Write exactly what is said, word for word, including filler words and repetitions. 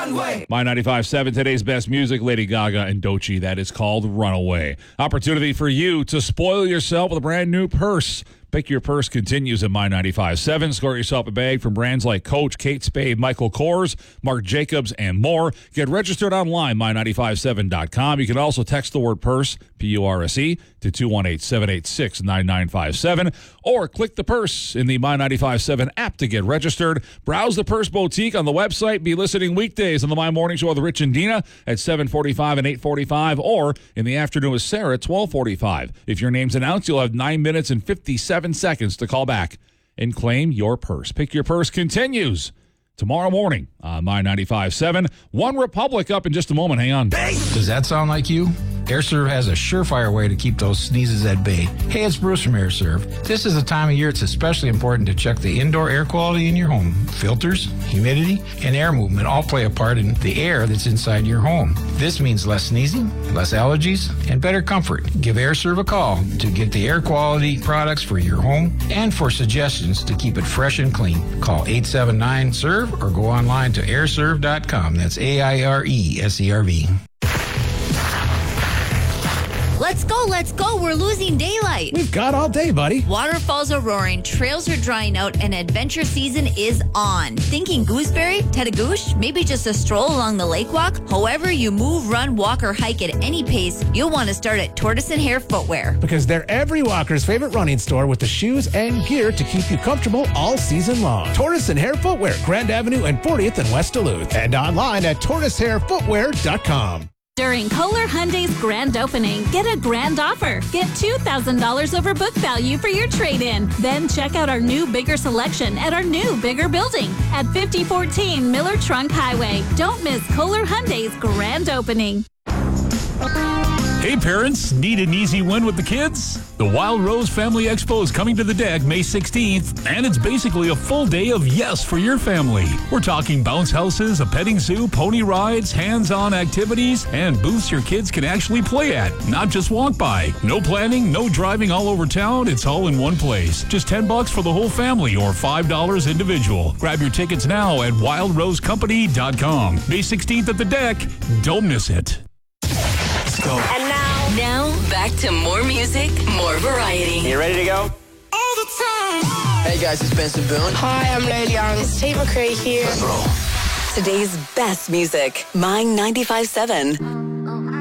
Runway. My ninety-five point seven, today's best music, Lady Gaga and Doechii. That is called Runaway. Opportunity for you to spoil yourself with a brand new purse. Pick Your Purse continues at My ninety-five point seven. Score yourself a bag from brands like Coach, Kate Spade, Michael Kors, Marc Jacobs, and more. Get registered online, my ninety-five seven dot com. You can also text the word purse, P U R S E, to two one eight, seven eight six, nine nine five seven, or click the purse in the My ninety-five point seven app to get registered. Browse the Purse Boutique on the website. Be listening weekdays on the My Morning Show with Rich and Dina at seven forty-five and eight forty-five, or in the afternoon with Sarah at twelve forty-five. If your name's announced, you'll have nine minutes and fifty-seven seconds to call back and claim your purse. Pick Your Purse continues tomorrow morning on My ninety-five point seven. One Republic up in just a moment. Hang on. Does that sound like you? AirServe has a surefire way to keep those sneezes at bay. Hey, it's Bruce from AirServe. This is the time of year it's especially important to check the indoor air quality in your home. Filters, humidity, and air movement all play a part in the air that's inside your home. This means less sneezing, less allergies, and better comfort. Give AirServe a call to get the air quality products for your home and for suggestions to keep it fresh and clean. Call eight seven nine S E R V or go online to air serve dot com. That's A I R E S E R V. Let's go, let's go. We're losing daylight. We've got all day, buddy. Waterfalls are roaring, trails are drying out, and adventure season is on. Thinking Gooseberry, Tedagouche, maybe just a stroll along the lake walk? However you move, run, walk, or hike at any pace, you'll want to start at Tortoise and Hare Footwear. Because they're every walker's favorite running store with the shoes and gear to keep you comfortable all season long. Tortoise and Hare Footwear, Grand Avenue and fortieth in West Duluth. And online at tortoise hare footwear dot com. During Kohler Hyundai's grand opening, get a grand offer. Get two thousand dollars over book value for your trade-in. Then check out our new bigger selection at our new bigger building at fifty fourteen Miller Trunk Highway. Don't miss Kohler Hyundai's grand opening. Hey parents, need an easy win with the kids? The Wild Rose Family Expo is coming to the deck May sixteenth, and it's basically a full day of yes for your family. We're talking bounce houses, a petting zoo, pony rides, hands-on activities, and booths your kids can actually play at, not just walk by. No planning, no driving all over town, it's all in one place. Just ten bucks for the whole family or five dollars individual. Grab your tickets now at wild rose company dot com. May sixteenth at the deck, don't miss it. Go. And now, now back to more music, more variety. You ready to go? All the time. Hey guys, it's Benson Boone. Hi, I'm Lil Young. It's Tate McRae here. Let's roll. Today's best music, My ninety-five point seven.